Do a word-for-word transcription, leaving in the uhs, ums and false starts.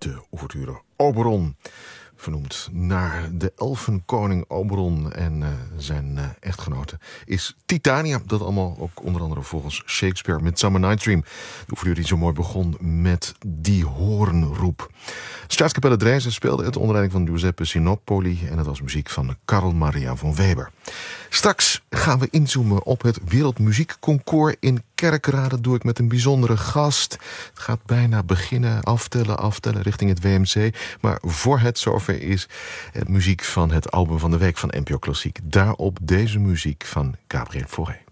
de ouverture Oberon. Vernoemd naar de elfenkoning Oberon en uh, zijn uh, echtgenote is Titania. Dat allemaal ook onder andere volgens Shakespeare met Midsummer Night's Dream. De ouverture die zo mooi begon met die hoornroep. Staatskapelle Dresden speelde het onder leiding van Giuseppe Sinopoli en het was muziek van Carl Maria von Weber. Straks gaan we inzoomen op het Wereldmuziekconcours in Kerkrade. Dat doe ik met een bijzondere gast. Het gaat bijna beginnen, aftellen, aftellen richting het W M C. Maar voor het zover is het muziek van het album van de week van N P O Klassiek. Daarop deze muziek van Gabriel Fauré.